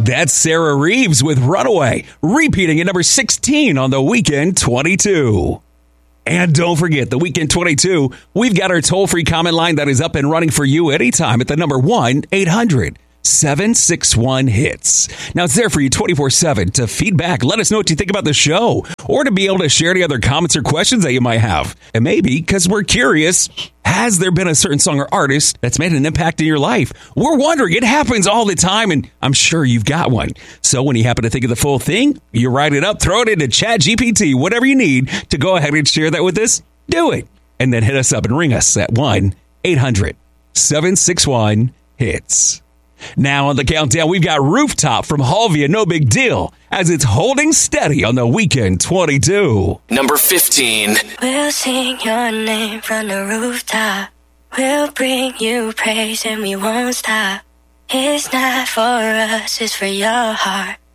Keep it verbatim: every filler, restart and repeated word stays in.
That's Sarah Reeves with Runaway, repeating at number sixteen on the Weekend twenty-two. And don't forget, the Weekend twenty-two, we've got our toll-free comment line that is up and running for you anytime at the number one eight hundred seven six one hits. Now, it's there for you twenty-four seven to feedback. Let us know what you think about the show or to be able to share any other comments or questions that you might have. And maybe, because we're curious, has there been a certain song or artist that's made an impact in your life? We're wondering. It happens all the time, and I'm sure you've got one. So when you happen to think of the full thing, you write it up, throw it into Chat G P T, whatever you need to go ahead and share that with us, do it. And then hit us up and ring us at one eight hundred seven six one hits. Now on the countdown, we've got Rooftop from Halvia, No Big Deal, as it's holding steady on the Weekend twenty-two. Number fifteen. We'll sing your name from the rooftop. We'll bring you praise and we won't stop. It's not for us, it's for your heart.